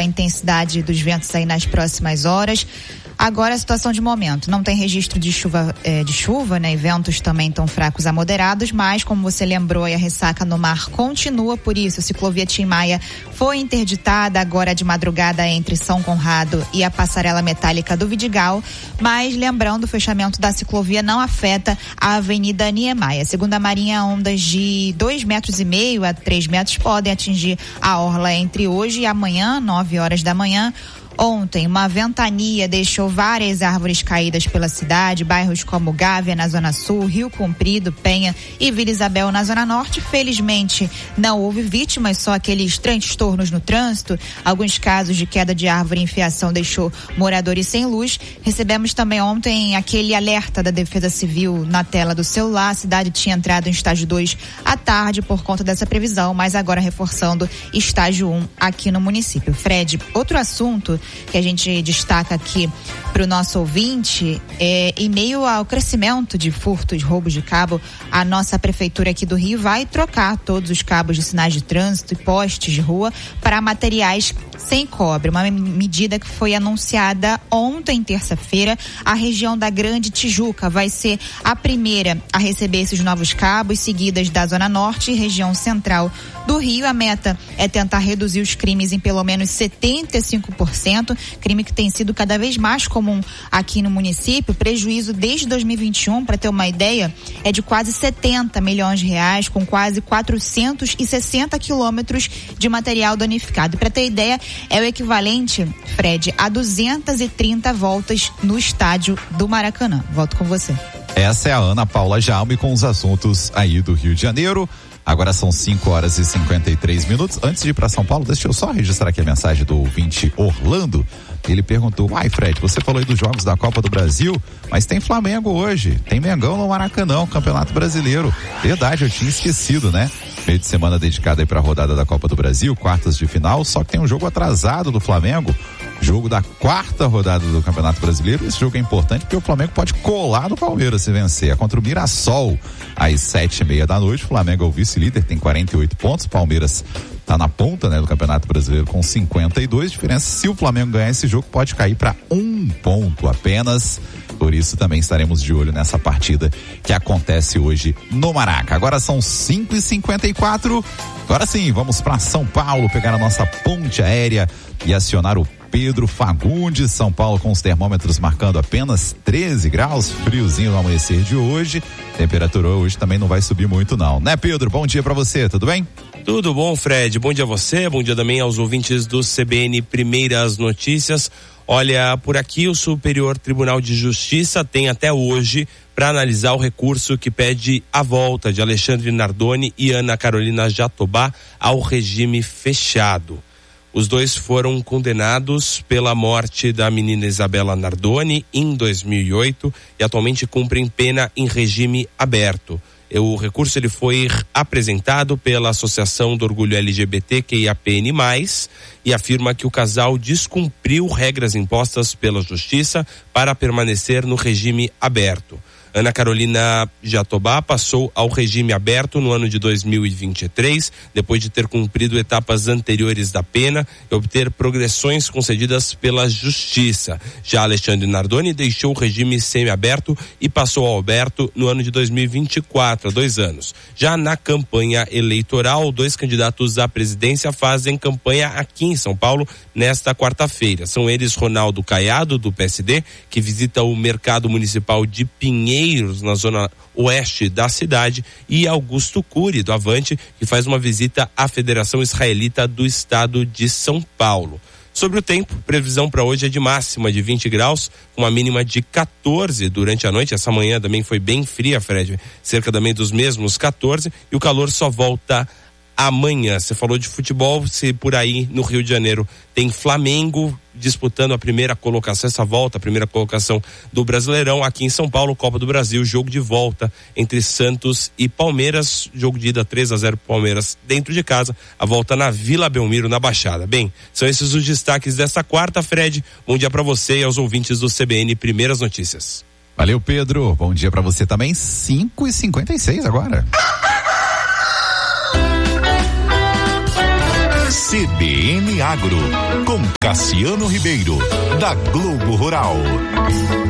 intensidade dos ventos aí nas próximas horas. Agora a situação de momento, não tem registro de chuva, né? E ventos também tão fracos a moderados, mas como você lembrou, a ressaca no mar continua, por isso a ciclovia Tim Maia foi interditada agora de madrugada entre São Conrado e a passarela metálica do Vidigal, mas lembrando, o fechamento da ciclovia não afeta a Avenida Niemeyer. Segundo a Marinha, ondas de 2,5 metros a 3 metros podem atingir a orla entre hoje e amanhã, 9 horas da manhã. Ontem, uma ventania deixou várias árvores caídas pela cidade, bairros como Gávea, na Zona Sul, Rio Comprido, Penha e Vila Isabel, na Zona Norte. Felizmente, não houve vítimas, só aqueles transtornos no trânsito. Alguns casos de queda de árvore e enfiação deixou moradores sem luz. Recebemos também ontem aquele alerta da Defesa Civil na tela do celular. A cidade tinha entrado em estágio 2 à tarde por conta dessa previsão, mas agora reforçando estágio 1 aqui no município. Fred, outro assunto que a gente destaca aqui para o nosso ouvinte, em meio ao crescimento de furtos, roubos de cabo, a nossa prefeitura aqui do Rio vai trocar todos os cabos de sinais de trânsito e postes de rua para materiais sem cobre, uma medida que foi anunciada ontem, terça-feira. A região da Grande Tijuca vai ser a primeira a receber esses novos cabos, seguidas da Zona Norte e região central do Rio. A meta é tentar reduzir os crimes em pelo menos 75%, crime que tem sido cada vez mais comum aqui no município. Prejuízo desde 2021, para ter uma ideia, é de quase 70 milhões de reais, com quase 460 quilômetros de material danificado. Para ter ideia, é o equivalente, Fred, a 230 voltas no estádio do Maracanã. Volto com você. Essa é a Ana Paula Jaume com os assuntos aí do Rio de Janeiro. Agora são 5 horas e 53 minutos. Antes de ir para São Paulo, deixa eu só registrar aqui a mensagem do ouvinte Orlando. Ele perguntou: Fred, você falou aí dos jogos da Copa do Brasil, mas tem Flamengo hoje, tem Mengão no Maracanã, Campeonato Brasileiro. Verdade, eu tinha esquecido, né? Meio de semana dedicado aí para a rodada da Copa do Brasil, quartas de final, só que tem um jogo atrasado do Flamengo, jogo da quarta rodada do Campeonato Brasileiro. Esse jogo é importante porque o Flamengo pode colar no Palmeiras se vencer. É contra o Mirassol às 7:30 da noite. O Flamengo é o vice-líder, tem 48 pontos. O Palmeiras tá na ponta, né, do Campeonato Brasileiro com 52. Diferença, se o Flamengo ganhar esse jogo, pode cair para 1 ponto apenas. Por isso também estaremos de olho nessa partida que acontece hoje no Maraca. Agora são 5h54. Agora sim, vamos para São Paulo pegar a nossa ponte aérea e acionar o Pedro Fagundes. São Paulo com os termômetros marcando apenas 13 graus, friozinho no amanhecer de hoje. Temperatura hoje também não vai subir muito não, né, Pedro? Bom dia para você, tudo bem? Tudo bom, Fred? Bom dia a você, bom dia também aos ouvintes do CBN Primeiras Notícias. Olha, por aqui o Superior Tribunal de Justiça tem até hoje para analisar o recurso que pede a volta de Alexandre Nardoni e Ana Carolina Jatobá ao regime fechado. Os dois foram condenados pela morte da menina Isabela Nardoni em 2008 e atualmente cumprem pena em regime aberto. O recurso ele foi apresentado pela Associação do Orgulho LGBTQIAPN+, e afirma que o casal descumpriu regras impostas pela Justiça para permanecer no regime aberto. Ana Carolina Jatobá passou ao regime aberto no ano de 2023, depois de ter cumprido etapas anteriores da pena e obter progressões concedidas pela Justiça. Já Alexandre Nardoni deixou o regime semiaberto e passou ao aberto no ano de 2024, há 2 anos. Já na campanha eleitoral, 2 candidatos à presidência fazem campanha aqui em São Paulo nesta quarta-feira. São eles Ronaldo Caiado, do PSD, que visita o mercado municipal de Pinheiros, na zona oeste da cidade, e Augusto Cury, do Avante, que faz uma visita à Federação Israelita do Estado de São Paulo. Sobre o tempo, previsão para hoje é de máxima de 20 graus, com uma mínima de 14 durante a noite. Essa manhã também foi bem fria, Fred, cerca também dos mesmos 14, e o calor só volta amanhã. Você falou de futebol, se por aí no Rio de Janeiro tem Flamengo disputando a primeira colocação, essa volta, a primeira colocação do Brasileirão. Aqui em São Paulo, Copa do Brasil, jogo de volta entre Santos e Palmeiras, jogo de ida 3-0 Palmeiras dentro de casa, a volta na Vila Belmiro, na Baixada. Bem, são esses os destaques dessa quarta, Fred. Bom dia para você e aos ouvintes do CBN Primeiras Notícias. Valeu, Pedro. Bom dia para você também. 5h56 agora. CBN Agro, com Cassiano Ribeiro, da Globo Rural.